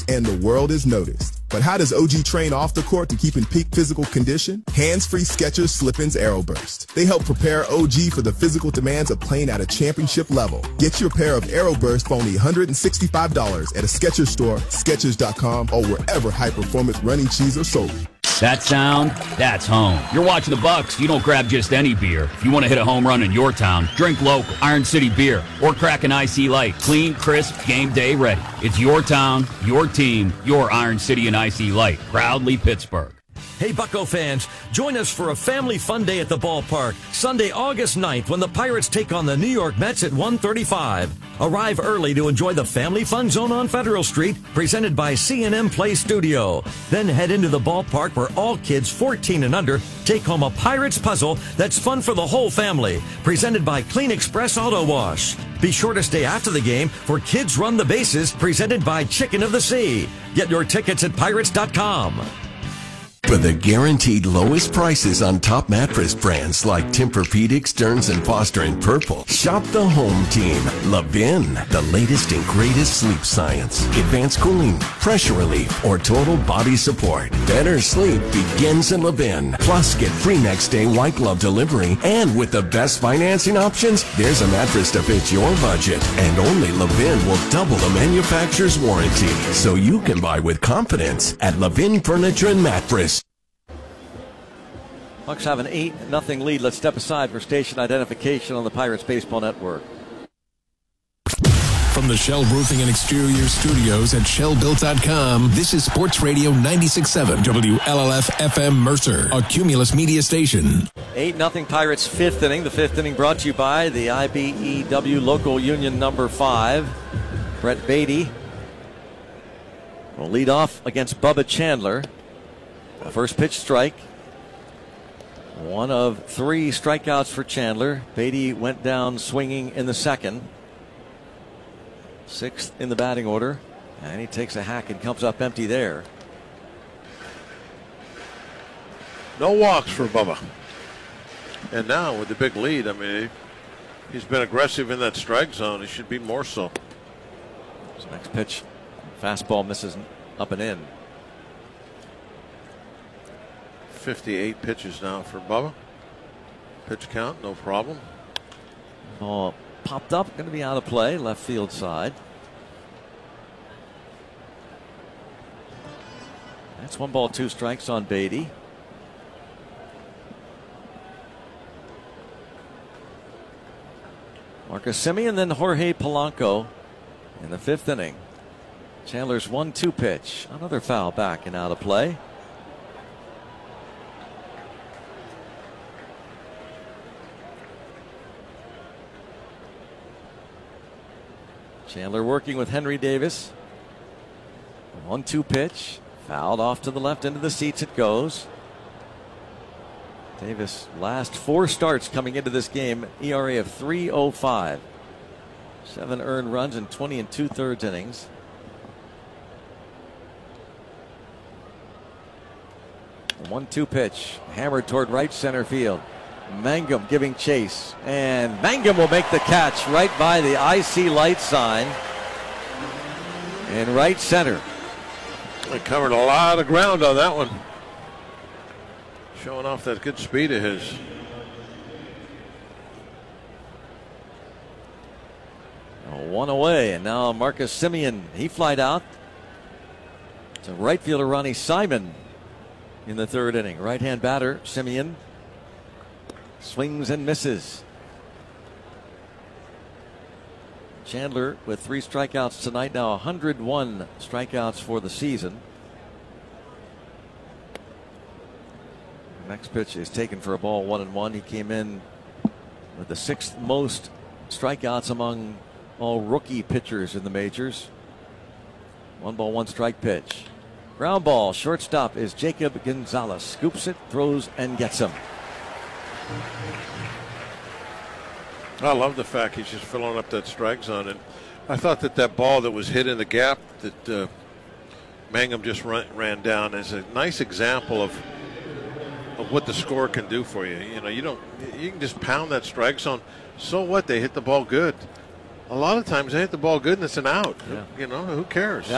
and the world is noticed. But how does OG train off the court to keep in peak physical condition? Hands-free Skechers Slip-ins Aeroburst. They help prepare OG for the physical demands of playing at a championship level. Get your pair of Aeroburst for only $165 at a Skechers store, Skechers.com, or wherever high-performance running shoes are sold. That sound, that's home. You're watching the Bucks, you don't grab just any beer. If you want to hit a home run in your town, drink local, Iron City beer, or crack an IC Light. Clean, crisp, game day ready. It's your town, your team, your Iron City and IC Light. Proudly Pittsburgh. Hey, Bucco fans, join us for a family fun day at the ballpark, Sunday, August 9th, when the Pirates take on the New York Mets at 1:35. Arrive early to enjoy the Family Fun Zone on Federal Street, presented by C&M Play Studio. Then head into the ballpark where all kids 14 and under take home a Pirates puzzle that's fun for the whole family, presented by Clean Express Auto Wash. Be sure to stay after the game for Kids Run the Bases, presented by Chicken of the Sea. Get your tickets at Pirates.com. For the guaranteed lowest prices on top mattress brands like Tempur-Pedic, Stearns & Foster, and Purple, shop the home team. Levin, the latest and greatest sleep science. Advanced cooling, pressure relief, or total body support. Better sleep begins in Levin. Plus, get free next day white glove delivery. And with the best financing options, there's a mattress to fit your budget. And only Levin will double the manufacturer's warranty. So you can buy with confidence at Levin Furniture and Mattress. Bucks have an 8-0 lead. Let's step aside for station identification on the Pirates Baseball Network. From the Shell Roofing and Exterior Studios at ShellBuilt.com, this is Sports Radio 96.7 WLLF-FM Mercer, a Cumulus media station. 8-0 Pirates fifth inning. The fifth inning brought to you by the IBEW Local Union number 5. Brett Beatty will lead off against Bubba Chandler. First pitch strike. One of 3 strikeouts for Chandler. Beatty went down swinging in the second. 6th in the batting order. And he takes a hack and comes up empty there. No walks for Bubba. And now with the big lead, I mean, he's been aggressive in that strike zone. He should be more so. So next pitch, fastball misses up and in. 58 pitches now for Bubba. Pitch count, no problem. Ball popped up, going to be out of play, left field side. That's 1 ball, 2 strikes on Beatty. Marcus Semien, then Jorge Polanco in the 5th inning. Chandler's 1-2 pitch. Another foul back and out of play. Chandler working with Henry Davis. 1-2 pitch. Fouled off to the left, into the seats it goes. Davis, last 4 starts coming into this game, ERA of 3.05. 7 earned runs in 20 2/3 innings. A 1-2 pitch, hammered toward right center field. Mangum giving chase, and Mangum will make the catch right by the IC Light sign in right center. They covered a lot of ground on that one. Showing off that good speed of his. One away, and now Marcus Semien, he flied out to right fielder Ronnie Simon in the 3rd inning. Right-hand batter, Semien. Swings and misses. Chandler with 3 strikeouts tonight, now 101 strikeouts for the season. Next pitch is taken for a ball, 1-1. He came in with the 6th most strikeouts among all rookie pitchers in the majors. 1 ball, 1 strike pitch. Ground ball, shortstop is Jacob Gonzalez. Scoops it, throws, and gets him. I love the fact he's just filling up that strike zone. And I thought that ball that was hit in the gap that Mangum just ran down is a nice example of what the score can do for you. You know, you can just pound that strike zone. So what? They hit the ball good. A lot of times they hit the ball good and it's an out. Yeah. You know, who cares?